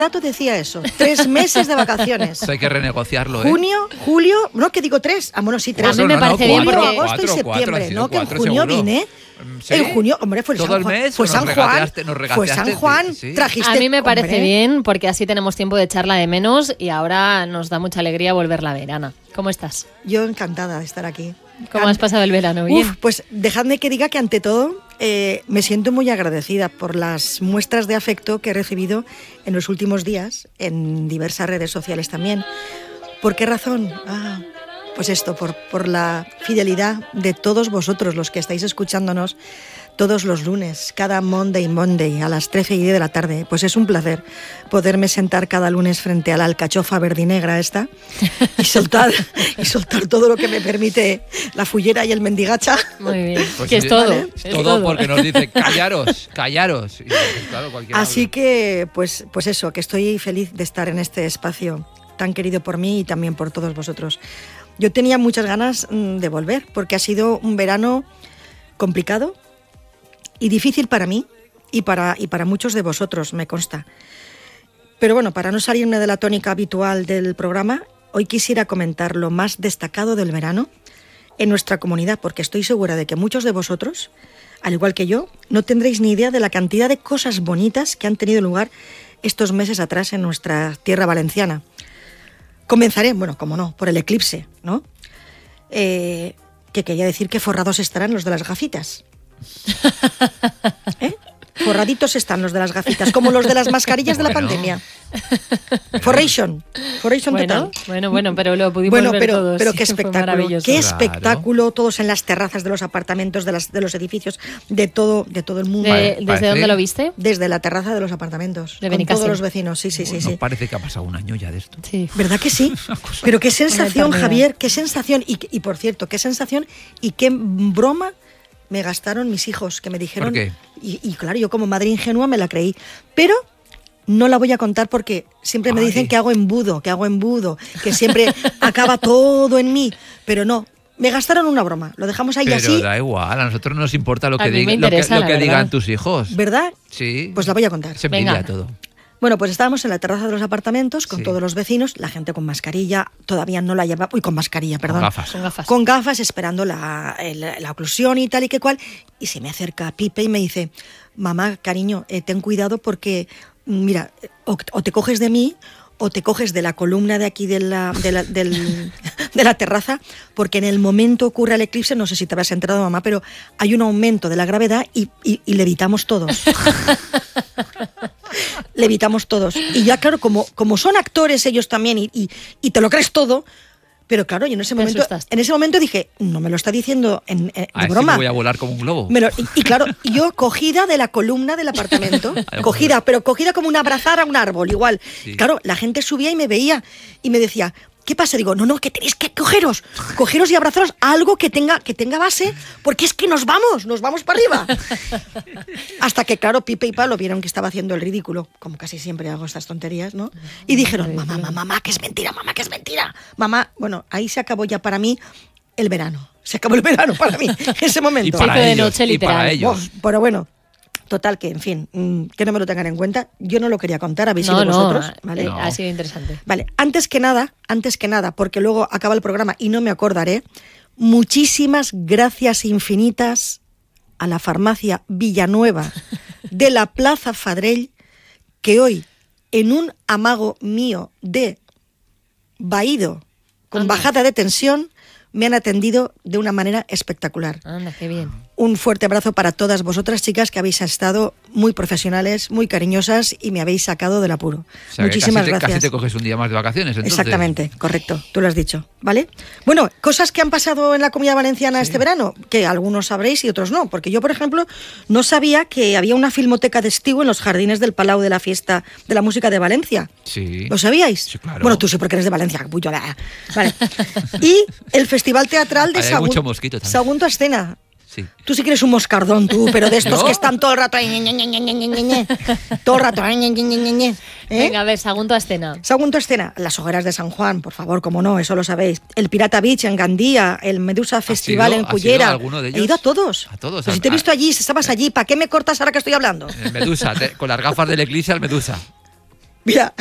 rato decía eso, 3 meses de vacaciones. Eso hay que renegociarlo, Junio, julio, no, que digo 3, bueno, sí, 3. A mí me parece bien Julio, porque... agosto y septiembre, ¿no? Que en junio seguro. vine. ¿Sí? En junio, hombre, fue todo San Juan. el mes. Fue San Juan. Fue San Juan. Sí. Trajiste. A mí me parece hombre, bien porque así tenemos tiempo de echarla de menos y ahora nos da mucha alegría volverla a ver. Ana, ¿cómo estás? Yo encantada de estar aquí. ¿Cómo has pasado el verano? ¿Bien? Pues dejadme que diga que ante todo me siento muy agradecida por las muestras de afecto que he recibido en los últimos días en diversas redes sociales también. ¿Por qué razón? Pues esto, por la fidelidad de todos vosotros, los que estáis escuchándonos todos los lunes, cada Monday a las 13:10 de la tarde. Pues es un placer poderme sentar cada lunes frente a la alcachofa verdinegra esta y soltar todo lo que me permite la fullera y el mendigacha. Muy bien, Pues que es sí, todo. ¿vale? Es Todo porque nos dice, callaros. Y, claro, Así que, pues eso, que estoy feliz de estar en este espacio tan querido por mí y también por todos vosotros. Yo tenía muchas ganas de volver porque ha sido un verano complicado y difícil para mí y para muchos de vosotros, me consta. Pero bueno, para no salirme de la tónica habitual del programa, hoy quisiera comentar lo más destacado del verano en nuestra comunidad, porque estoy segura de que muchos de vosotros, al igual que yo, no tendréis ni idea de la cantidad de cosas bonitas que han tenido lugar estos meses atrás en nuestra tierra valenciana. Comenzaré, bueno, como no, por el eclipse, ¿no? Que quería decir que forrados estarán los de las gafitas. Forraditos están los de las gafitas, como los de las mascarillas de la pandemia. Forration total. Bueno, pero lo pudimos ver todos. Pero qué Fue espectáculo, maravilloso. qué espectáculo, todos en las terrazas de los apartamentos, de los edificios, de todo el mundo. ¿Desde dónde lo viste? Desde la terraza de los apartamentos, De con Benicàssim. todos los vecinos, sí. No parece que ha pasado un año ya de esto. Sí. ¿Verdad que sí? Pero qué sensación, eternidad. Javier, qué sensación. Y por cierto, qué sensación y qué broma me gastaron mis hijos, que me dijeron... ¿Por qué? Y claro, yo como madre ingenua me la creí. Pero no la voy a contar porque siempre me dicen que hago embudo, que siempre acaba todo en mí. Pero no, me gastaron una broma. Lo dejamos ahí Pero así. da igual, a nosotros no nos importa lo A que, mí me lo que interesa, la verdad. digan tus hijos. ¿Verdad? Sí. Pues la voy a contar. Se envidia Venga. todo. Bueno, pues estábamos en la terraza de los apartamentos con Sí. todos los vecinos, la gente con mascarilla, todavía no la llevaba, con mascarilla, perdón. Con gafas. Con gafas, esperando la oclusión y tal y que cual, y se me acerca Pipe y me dice, mamá, cariño, ten cuidado porque, mira, o te coges de mí o te coges de la columna de aquí de la terraza, porque en el momento ocurre el eclipse, no sé si te habrás enterado, mamá, pero hay un aumento de la gravedad y levitamos todos. Levitamos todos. Y ya, claro, como son actores ellos también y te lo crees todo, pero claro, yo en ese momento dije, no me lo está diciendo de broma. Sí, voy a volar como un globo. Y claro, yo cogida de la columna del apartamento, pero cogida como una abrazar a un árbol, igual. Sí. Claro, la gente subía y me veía y me decía, ¿qué pasa? Digo, no, que tenéis que cogeros y abrazaros a algo que tenga base, porque es que nos vamos para arriba. Hasta que, claro, Pipe y Pablo vieron que estaba haciendo el ridículo, como casi siempre hago estas tonterías, ¿no? Y dijeron, mamá, que es mentira, mamá. Bueno, ahí se acabó ya para mí el verano. Se acabó el verano para mí, en ese momento. Y para de ellos, noche, y literal. para ellos. Pero bueno, total, que en fin, que no me lo tengan en cuenta. Yo no lo quería contar, habéis sido vosotros. ¿Vale? No. Ha sido interesante. Vale, antes que nada, porque luego acaba el programa y no me acordaré, muchísimas gracias infinitas a la farmacia Villanueva de la Plaza Fadrell, que hoy, en un amago mío de vaído con bajada de tensión, me han atendido de una manera espectacular. Anda, qué bien. Un fuerte abrazo para todas vosotras, chicas, que habéis estado muy profesionales, muy cariñosas y me habéis sacado del apuro. O sea, Muchísimas que gracias. Casi te coges un día más de vacaciones, entonces. Exactamente, correcto, tú lo has dicho, ¿vale? Bueno, cosas que han pasado en la Comunidad Valenciana este verano, que algunos sabréis y otros no, porque yo, por ejemplo, no sabía que había una filmoteca de estiu en los jardines del Palau de la Fiesta de la Música de Valencia. Sí. ¿Lo sabíais? Sí, claro. Bueno, tú sí, porque eres de Valencia, capullola. Vale. Y el Festival Teatral de Ahí hay mucho mosquito también. Sagunto Escena. Sí. Tú sí que eres un moscardón, tú, pero de estos ¿Yo? que están todo el rato ahí, todo el rato ¿eh? Venga, a ver, Sagunto Escena. Sagunto Escena, las hogueras de San Juan, por favor, como no, eso lo sabéis. El Pirata Beach en Gandía, el Medusa Festival en ¿Has ido Cullera. a alguno de ellos? He ido a todos. A todos. Pues si te he visto allí, si estabas allí, ¿para qué me cortas ahora que estoy hablando? El Medusa, con las gafas del eclipse al Medusa. Mira,